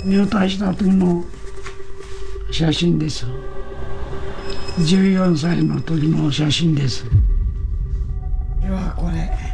入隊した時の写真です。14歳の時の写真です。ではこれ